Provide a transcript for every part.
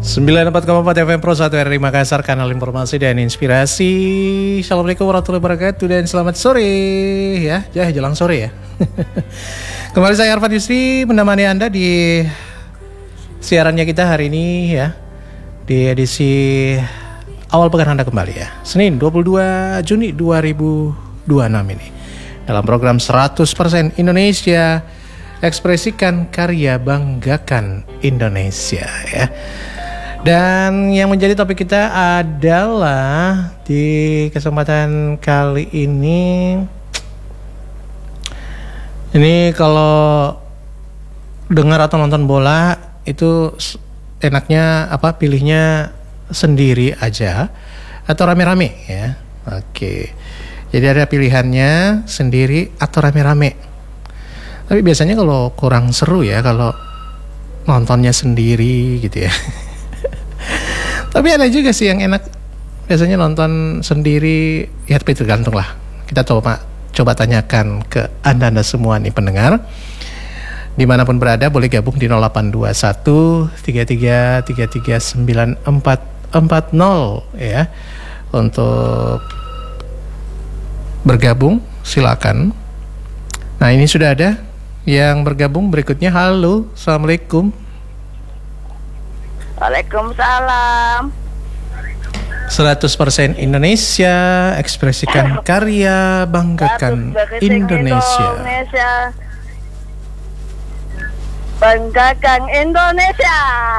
94,4 FM Pro 1 RRI Makassar, kanal informasi dan inspirasi. Assalamualaikum warahmatullahi wabarakatuh dan selamat sore ya. Jelang sore ya. Kembali saya Arfan Yusri menemani Anda di siarannya kita hari ini ya. Di edisi awal pekan Anda kembali ya. Senin 22 Juni 2026 ini. Dalam program 100% Indonesia, ekspresikan karya, banggakan Indonesia ya. Dan yang menjadi topik kita adalah di kesempatan kali ini kalau dengar atau nonton bola itu enaknya apa, pilihnya sendiri aja atau rame-rame ya. Oke. Jadi ada pilihannya sendiri atau rame-rame. Tapi biasanya kalau kurang seru ya kalau nontonnya sendiri gitu ya. Tapi ada juga sih yang enak biasanya nonton sendiri ya, tapi tergantung lah. Kita coba tanyakan ke anda semua nih pendengar. Dimanapun berada boleh gabung di 0821 33 33 9440 ya. Untuk bergabung silakan. Nah ini sudah ada yang bergabung berikutnya. Halo, assalamualaikum. Waalaikumsalam. 100% Indonesia, ekspresikan karya, banggakan Indonesia. Banggakan Indonesia.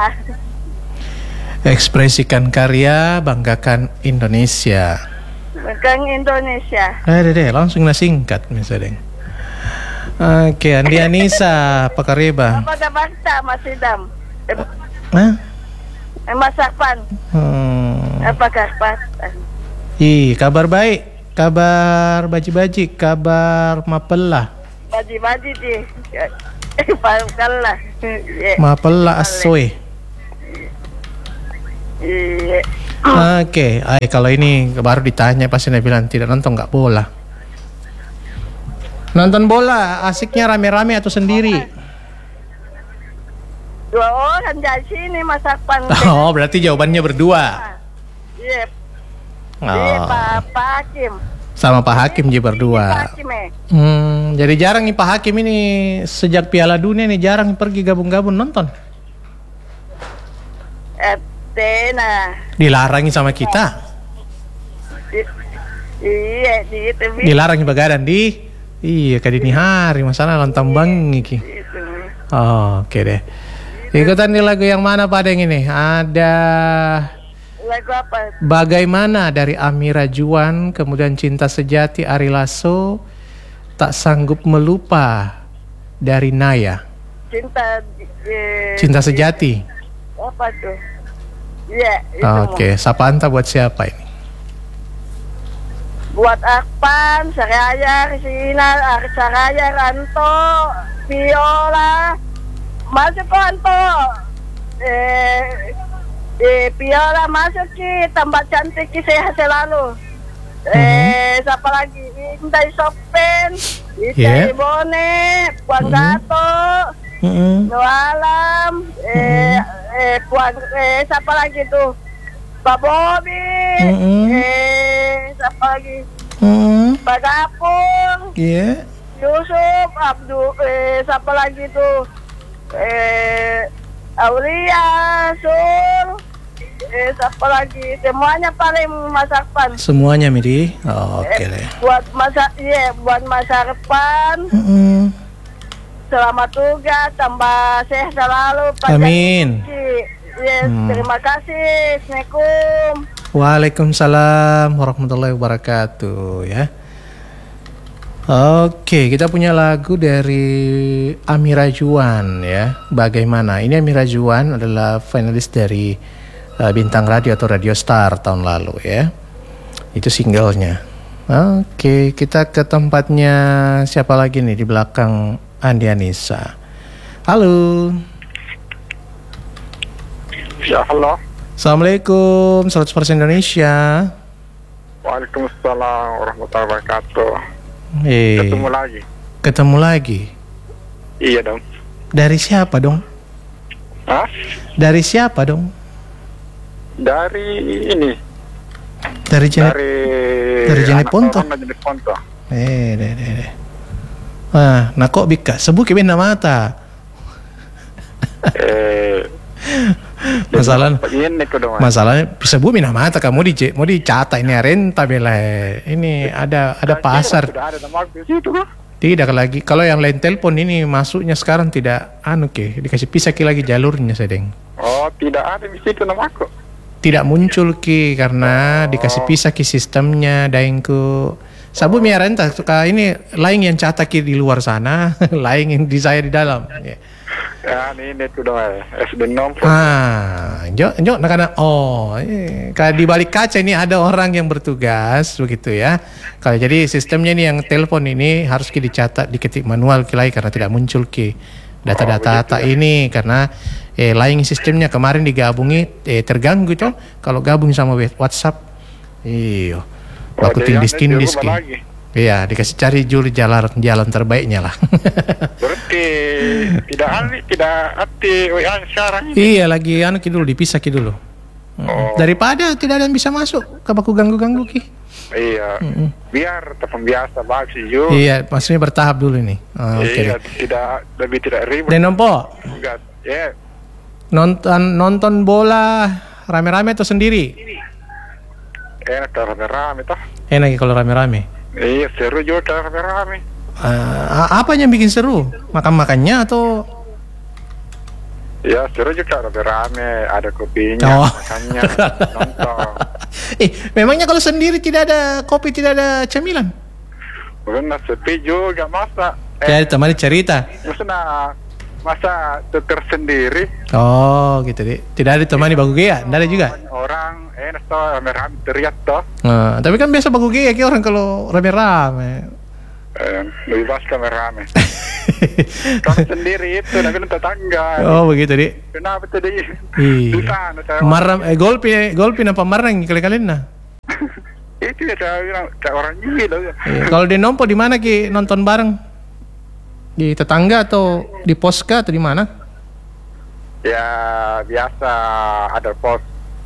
Ekspresikan karya, banggakan Indonesia. Banggakan Indonesia. Deh, langsung singkat misalnya. Oke, Andi Anissa, apa kabar? Apa kabar Mas Idam? Mas Sarpan. Apa kabar? Kabar baik, kabar baji-baji, kabar mapelah. Baji-baji di. Parukalah. Mapelah asoy. Iya. Oke, kalau ini baru ditanya pasti dia bilang tidak nonton, nggak bola. Nonton bola asiknya rame-rame atau sendiri? Dua orang dari sini Mas Sarpan. Oh, berarti jawabannya berdua. Iya. Oh. Pak Hakim. Sama Pak Hakim dia berdua. Pak Hakim Jadi jarang nih Pak Hakim ini sejak Piala Dunia nih jarang pergi gabung-gabung nonton. Nah. Dilarangi sama kita. Iya, itu. Dilarang begadang di. Iya, kadini hari masalah nonton bang iki. Oke deh. Ikutan di lagu yang mana pada yang ini? Ada lagu apa? Bagaimana dari Amira Juan, kemudian Cinta Sejati Ari Lasso, Tak Sanggup Melupa dari Naya. Cinta Sejati. Apa tuh? Iya, Oke, sapa anta buat siapa ini? Buat Akpan, Saraya, Risina, Saraya, Ranto, Viola. Masuk ko Ranto. Viola masuk ki, tambah cantik ki, sehat selalu. Siapa lagi? Inday Sopen, Inday Bone, Puan Gato, Noalam, Puan, siapa lagi tuh? Pak Bobi, siapa lagi? Pak Gapung, Yusuf, Abdul, siapa lagi tuh? Aulia, Sur, siapa lagi? Semuanya paling Mas Arpan. Semuanya Midi. Oke deh. Buat Mas Arpan. Selamat tugas, tambah sehat selalu. Amin. Terima kasih. Assalamualaikum. Waalaikumsalam warahmatullahi wabarakatuh ya. Oke, kita punya lagu dari Amira Juan ya. Bagaimana? Ini Amira Juan adalah finalis dari Bintang Radio atau Radio Star tahun lalu ya. Itu singlenya. Oke, kita ke tempatnya siapa lagi nih di belakang Andi Anissa. Halo. Ya, halo. Assalamualaikum, 100% Indonesia. Waalaikumsalam warahmatullahi wabarakatuh. Ketemu lagi. Iya dong. Dari siapa dong? Hah? Dari siapa dong? Dari ini. Dari jenis ponto. Jenis ponto. Deh. Nah kok bika sebu kibin na mata. Masalahnya sebu mina mata kamu mau dicata ini renta bela. Ini ada pasar. Tidak lagi. Kalau yang lain telepon ini masuknya sekarang tidak dikasih pisah lagi jalurnya sedeng. Oh, tidak ada di situ namaku. Tidak muncul karena dikasih pisah sistemnya daengku. Sabu miarenta suka ini lain yang catak di luar sana, lain yang di saya di dalam. Ya, ini tuh dong SD6. Jok nakana kayak di balik kaca ini ada orang yang bertugas begitu ya. Kalau jadi sistemnya ini yang telepon ini harus dicatat, diketik manual karena tidak muncul data-data ini karena lain sistemnya kemarin digabungi terganggu itu kalau gabung sama WhatsApp. Aku tindis iya dikasih cari jalan terbaiknya lah. Berarti tidak aktif WA sekarang ini. Iya lagi dulu dipisah dulu. Daripada tidak ada yang bisa masuk baku ganggu ki. Iya. Biar telepon biasa bagus juga. Iya maksudnya bertahap dulu nih. Iya tidak ribet. Dan nompo. Ya. Nonton bola rame-rame atau sendiri? Enak kalau rame-rame toh. Enak kalau rame-rame. Iya seru juga kalau rame-rame. Apa yang bikin seru? Makan-makannya atau? Ya seru juga rame-rame, ada kopinya, makannya, nonton. Memangnya kalau sendiri tidak ada kopi, tidak ada cemilan? Benar sepi juga masa. Kayak temani cerita. Masa tersendiri. Oh gitu deh. Tidak ada temani bagu gea, tidak ada juga. Orang enak toh rame-rame teriak toh. Tapi kan biasa bagu gea orang kalau rame-rame. Lebih pas rame-rame. Kalau sendiri itu nanti tetangga. Oh begitu deh. Kenapa tadi? Marah golpi apa marang kali-kali nah. Itu ya saya bilang orang gila. Kalau di Nompo di mana ki nonton bareng? Di tetangga atau di poska atau di mana? Ya biasa ada pos.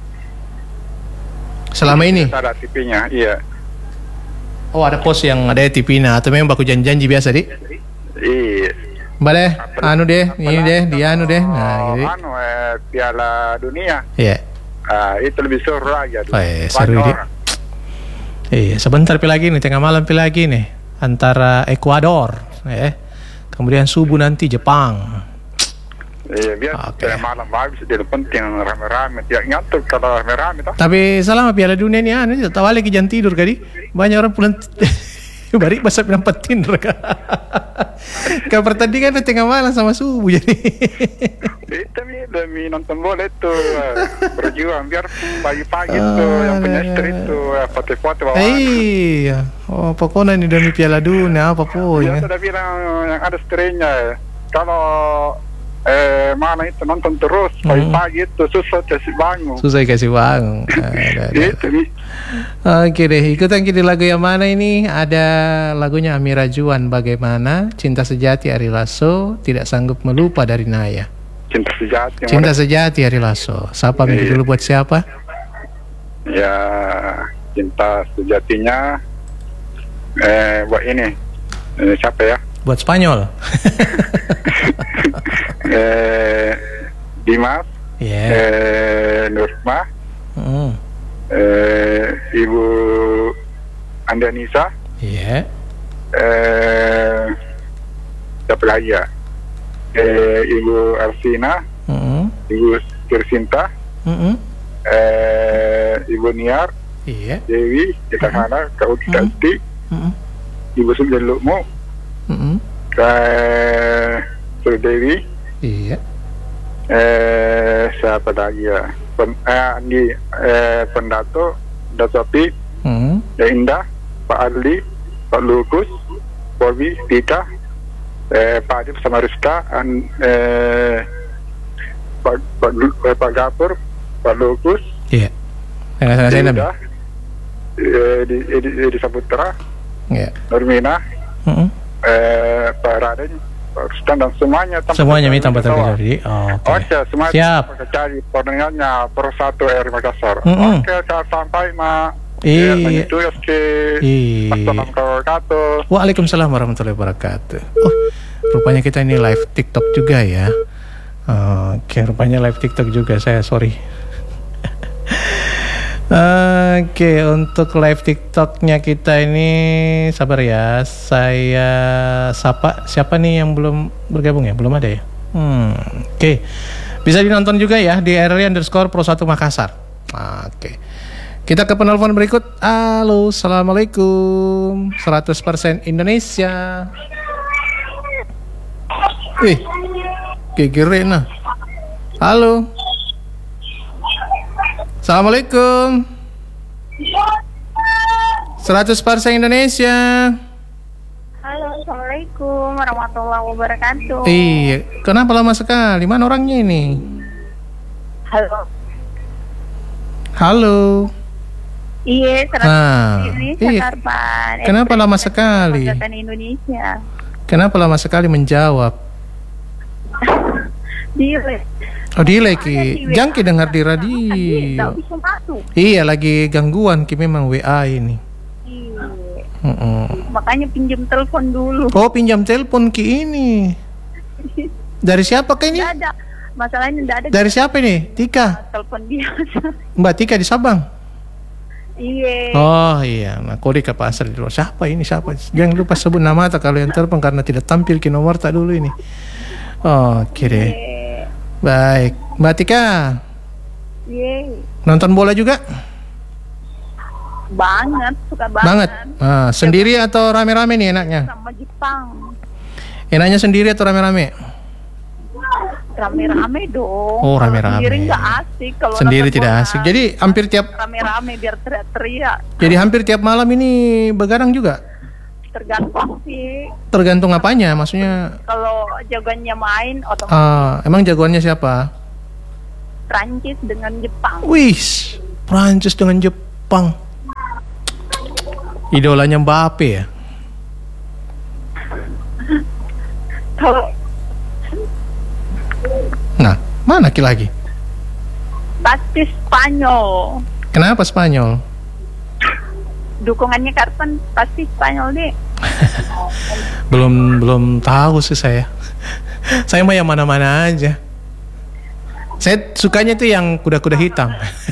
Selama ini? Ada TV-nya, iya. Oh ada pos yang ada TV-nya atau memang baku janji biasa di? Iya. Boleh, ini deh, dia deh. Nah, gitu. Piala Dunia. Iya. Itu lebih seru lagi. Seru deh. Iya, sebentar lagi nih, tengah malam lagi nih antara Ekuador, kemudian subuh nanti Jepang. Iya, biar malam bagus dia penting rame-rame. Tidak ngantuk kalau rame-rame toh. Tapi selama Piala Dunia ini tak balik ke jam tidur kali. Banyak orang pulang balik masa petin mereka. Kalau pertandingan tengah malam sama subuh jadi. Itu demi nonton bola itu berjuang biar pagi-pagi tuh yang punya istri itu foto-foto bawa. Iya. Oh pokoknya ini demi Piala Dunia apapun. Dia sudah bilang yang ada istrinya kalau mana itu nonton terus pagi-pagi itu susah kasih bangun. Itu nih. Oke deh, ikutan kita lagu yang mana ini? Ada lagunya Amira Juan, Bagaimana, Cinta Sejati Ari Lasso, Tidak Sanggup Melupa dari Naya. Cinta Sejati Ari Lasso. Siapa minggu dulu buat siapa? Ya, cinta sejatinya buat ini. Siapa ya? Buat Spanyol. Dimas, Nurma, Ibu Andanisa, siapa lagi ya? Ibu Arsina, Ibu Kirsinta, Ibu Niar, Dewi, kita mana? Kau kita Ibu Sujalukmu, Dewi, siapa lagi ya? Pendato, Dasopi, Indah, Pak Adli, Pak Lukus, Bobby, Tika, Pak Adib sama Rizka, Pak Gapur, Pak Lukus, Edi Saputra, Nurmina, Pak Raden, Rusdan dan semuanya tanpa Semuanya Mi tanpa terkecuali. Oke, semuanya Siap. tanpa terkecuali pendengarnya Pro 1 RRI Makassar. Mm-mm. Oke, saya sampai Mak. Iya. Assalamualaikum warahmatullahi wabarakatuh. Waalaikumsalam warahmatullahi wabarakatuh. Oh, rupanya kita ini live TikTok juga ya. Oke, rupanya live TikTok juga. Saya sorry. Oke, untuk live TikToknya kita ini sabar ya. Saya sapa siapa nih yang belum bergabung ya? Belum ada ya? Oke, bisa dinonton juga ya di RRI_Pro1 Makassar. Oke. Kita ke penelpon berikut. Halo, assalamualaikum. 100% Indonesia. Kira nah. Halo. Assalamualaikum. 100% Indonesia. Halo, assalamualaikum warahmatullahi wabarakatuh. Iya, kenapa lama sekali? Mana orangnya ini? Halo. Iya, Indonesia iya. Karpan. Kenapa lama sekali? Indonesia. Kenapa lama sekali menjawab? Delay. Oh, delay Ki. Jangki dengar di radio. Bisa masuk. Iya, lagi gangguan Ki memang WA ini. Iya. Makanya pinjam telepon dulu. Oh, pinjam telepon Ki ini. Dari siapa Ki ini? Nggak ada. Masalahnya enggak ada. Dari siapa ini? Tika. Telepon biasa. Mbak Tika di Sabang. Iya. Oh iya, nah kode ke pasar dulu. Siapa ini? Siapa? Jangan lupa sebut nama tak kalau yang telepon karena tidak tampil ke nomor tak dulu ini. Oke deh. Baik, Mbak Tika. Iya. Nonton bola juga? Banget, suka banget. Sendiri atau rame-rame nih enaknya? Sama Jepang. Enaknya sendiri atau rame-rame? Rame-rame dong. Oh, rame-rame. Sendiri nggak asik kalau sendiri tidak asik. Jadi hampir tiap rame-rame biar teriak-teriak. Jadi hampir tiap malam ini begadang juga? Tergantung sih. Tergantung apanya? Maksudnya kalau jagoannya main otomatis. Emang jagoannya siapa? Prancis dengan Jepang. Wih, Prancis dengan Jepang. Idolanya Mbappe ya? Kalau nah, mana lagi? pasti Spanyol. Kenapa Spanyol? Dukungannya Karpan pasti Spanyol deh. belum tahu sih saya. Saya mah yang mana-mana aja. Saya sukanya tuh yang kuda-kuda hitam.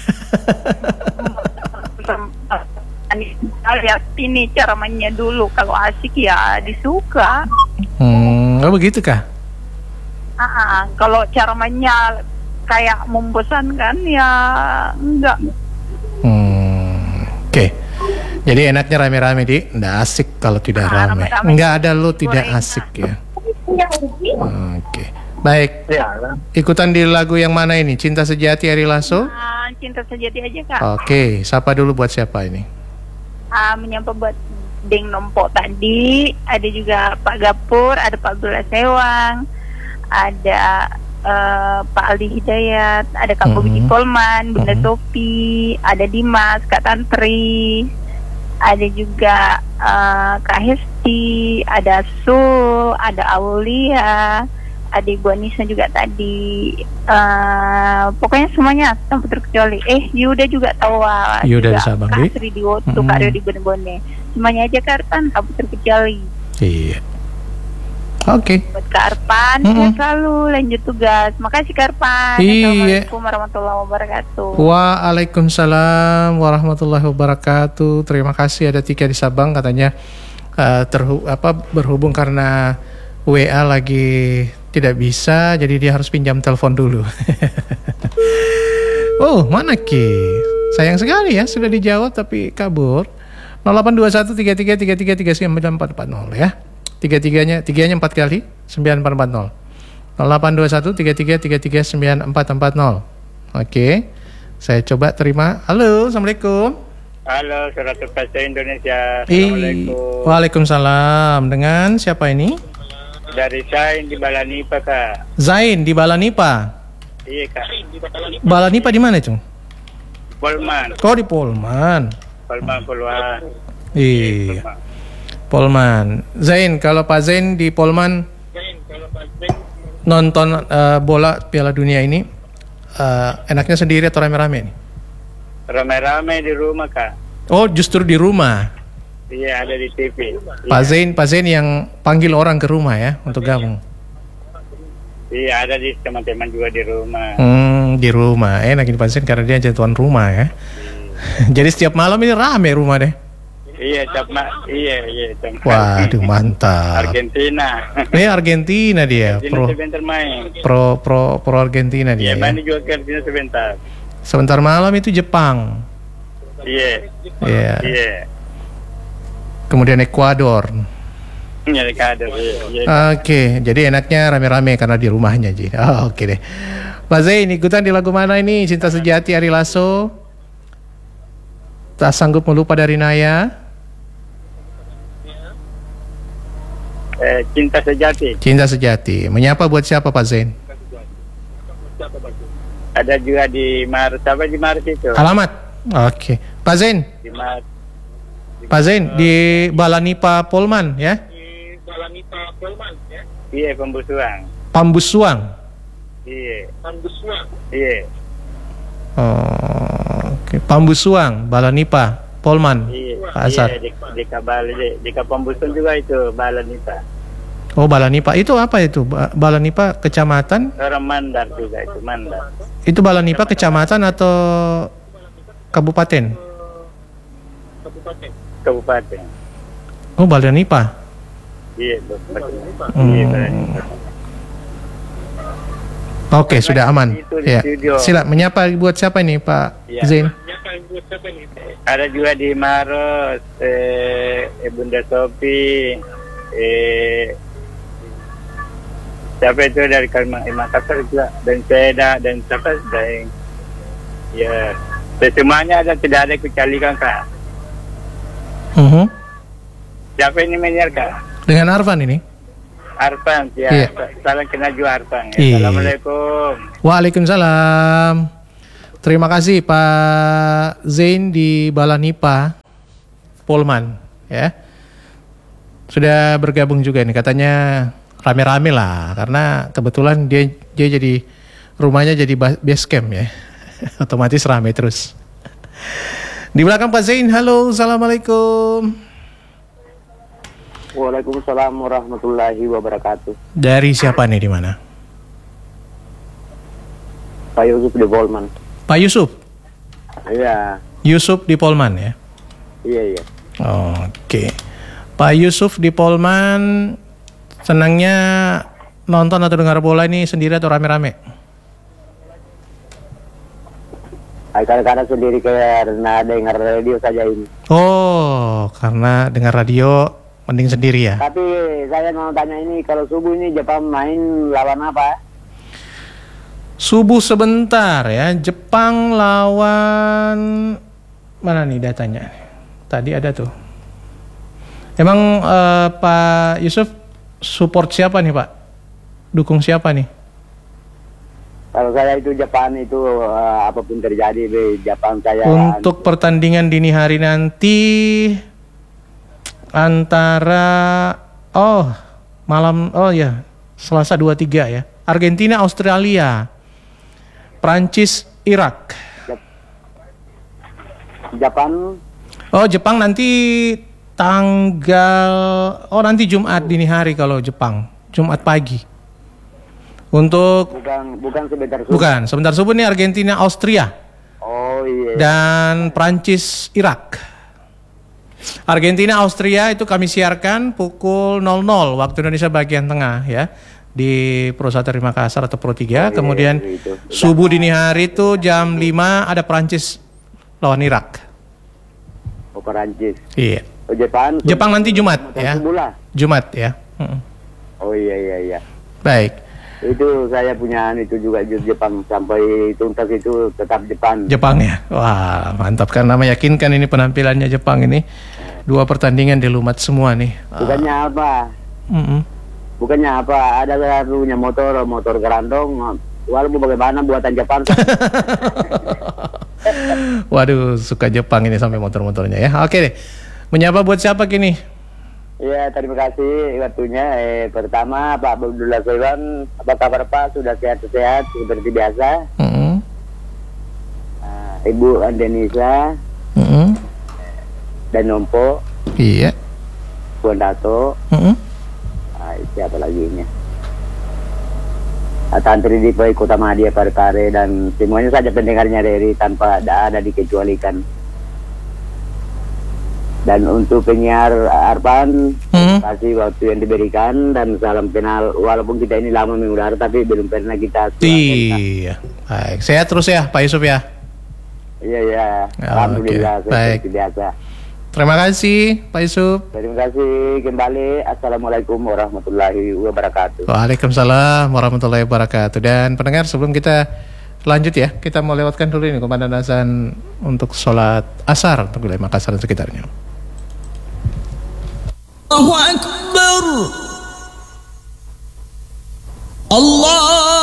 Lihat ini cara mainnya dulu. Kalau asik ya disuka. Oh begitu kah? Kalau cara mainnya kayak membosankan ya enggak. Oke. Jadi enaknya rame-rame di, nggak asik kalau tidak rame. Nggak ada lo tidak asik ya. Oke. Baik. Ikutan di lagu yang mana ini? Cinta Sejati Ari Lasso? Cinta Sejati aja Kak. Oke. Sapa dulu buat siapa ini? Menyapa buat Deng Nompo tadi. Ada juga Pak Gapur, ada Pak Abdullah Sewang, ada Pak Ali Hidayat, ada Kak Bobi di Polman, Bunda Topi, ada Dimas, Kak Tantri, ada juga Kak Hesti, ada Sul, ada Aulia, ada Ibu Anissa juga tadi. Pokoknya semuanya tanpa terkecuali. Yuda juga tawa. Yuda di Sabang, Kak Sri di Wotu, Kak Rio di Bone-Bone. Semuanya aja Karpan tanpa terkecuali. Iya. Oke. Buat Karpan, ya selalu lanjut tugas. Makasih Karpan. Assalamualaikum warahmatullahi wabarakatuh. Waalaikumsalam warahmatullahi wabarakatuh. Terima kasih ada Tika di Sabang katanya berhubung karena WA lagi tidak bisa, jadi dia harus pinjam telepon dulu. Oh, mana Ki? Sayang sekali ya, sudah dijawab tapi kabur. 082133333940 ya. Tiganya 4 kali 9440. 082133333940. Oke. Saya coba terima. Halo, assalamualaikum. Halo, 100% Indonesia. Assalamualaikum. Waalaikumsalam. Dengan siapa ini? Dari Zain di Balanipa, Kak. Zain di Balanipa. Iya, Kak. Balanipa di mana, Cung? Polman. Oh, di Polman. Polman. Iya. Polman. Zain, kalau Pak Zain di Polman nonton bola Piala Dunia ini enaknya sendiri atau rame-rame nih? Rame-rame di rumah Kak. Oh, justru di rumah. Iya, ada di TV. Pak Zain yang panggil orang ke rumah ya untuk gabung. Iya, ada di teman-teman juga di rumah. Di rumah. Enak ini Pak Zain karena dia jadi tuan rumah ya. Jadi setiap malam ini rame rumah deh. Iya, iya. Waduh, mantap. Argentina. Ini Argentina dia. Argentina sebentar main. Pro Argentina dia. Iya, main juga ke Argentina sebentar. Sebentar malam itu Jepang. Iya. Kemudian Ekuador. Iya, Ekuador. Iya. Oke, jadi enaknya rame-rame karena di rumahnya Ji. Oke deh. Pak Zain, ikutan di lagu mana ini? Cinta Sejati Ari Lasso. Tak Sanggup Melupa dari Naya. Cinta Sejati. Cinta Sejati. Menyapa buat siapa Pak Zain? Ada juga di Maret. Apa di Maret itu? Alamat. Oke. Pak Zain. Di Maret. Pak Zain di Balanipa Polman ya? Iya, Pambusuang. Pambusuang. Iya. Oke. Pambusuang, Balanipa, Polman. Iya. Pasar. Iya, di Kabali, di Pambusuang juga itu Balanipa. Oh, Balanipa. Itu apa itu? Balanipa kecamatan? Orang Mandar juga itu, Mandar. Itu Balanipa kecamatan atau kabupaten? Kabupaten. Oh, Balanipa. Iya, Balanipa. Oke, sudah aman. Ya. Sila, menyapa buat siapa ini, Pak Zain? Ada juga di Maros, Bunda Sopi, siapa itu dari Makassar juga, dan Seda, dan siapa dan ya, semuanya ada, tidak ada kecualikan Kak. Siapa ini menyiar Kak? Dengan Arfan ini? Arfan, ya. Iya. Salam kenal juga Arfan. Ya. Iya. Assalamualaikum. Waalaikumsalam. Terima kasih Pak Zain di Balanipa Polman ya. Sudah bergabung juga nih, katanya rame-rame lah karena kebetulan dia jadi rumahnya jadi base camp ya. Otomatis rame terus. Di belakang Pak Zain, halo, assalamualaikum. Waalaikumsalam warahmatullahi wabarakatuh. Dari siapa nih, di mana? Pak Yusuf di Polman. Pak Yusuf? Iya. Yusuf di Polman ya? Iya. Oke. Pak Yusuf di Polman, senangnya nonton atau dengar bola ini sendiri atau rame-rame? Kadang-kadang sendiri karena dengar radio saja ini. Oh, karena dengar radio mending sendiri ya? Tapi saya mau tanya ini, kalau subuh ini Jepang main lawan apa? Subuh sebentar ya, Jepang lawan mana nih datanya? Tadi ada tuh. Emang Pak Yusuf support siapa nih Pak? Dukung siapa nih? Kalau saya itu Jepang itu apapun terjadi di Jepang saya. Untuk pertandingan dini hari nanti antara Selasa 23 ya. Argentina Australia. Prancis Irak. Jepang. Oh, Jepang nanti nanti Jumat dini hari kalau Jepang. Jumat pagi. Untuk bukan sebentar subuh. Bukan, sebentar subuh nih Argentina Austria. Oh iya. Dan Prancis Irak. Argentina Austria itu kami siarkan pukul 00 waktu Indonesia bagian tengah ya. Di Pro 1 Makassar atau Pro 3. Kemudian subuh dini hari itu jam 5 ada Prancis lawan Irak. Oh, Prancis. Iya. Oh, Jepang nanti Jumat ya. Jumat ya. Oh iya. Baik. Itu saya punya itu juga Jepang sampai tuntas itu tetap Jepang ya. Wah, mantap karena meyakinkan ini penampilannya Jepang ini. 2 pertandingan dilumat semua nih. Bukannya apa? Bukannya apa? Ada punya motor gerandong. Walaupun bagaimana buatan Jepang. Waduh, suka Jepang ini sampai motor-motornya ya. Oke deh. Menyapa buat siapa kini? Ya, terima kasih waktunya. Pertama, Pak Abdullah Sewang, apa kabar Pak? Sudah sehat-sehat seperti biasa? Ibu Andenisa, dan Nompo. Iya. Puan Dato. Siapa lagi ini? Tantri di Kota Madia Parkare dan semuanya saja pendengarnya dari tanpa ada dikecualikan. Dan untuk penyiar Arpan, terima kasih waktu yang diberikan dan salam kenal. Walaupun kita ini lama mengudara tapi belum pernah kita. Iya, baik. Sehat terus ya Pak Yusuf ya. Iya. Alhamdulillah. Baik. Biasa. Terima kasih Pak Yusuf. Terima kasih kembali. Assalamualaikum warahmatullahi wabarakatuh. Waalaikumsalam warahmatullahi wabarakatuh. Dan pendengar, sebelum kita lanjut ya, kita mau lewatkan dulu ini komandan azan untuk sholat asar untuk wilayah Makassar dan sekitarnya. Allahu Akbar. Allah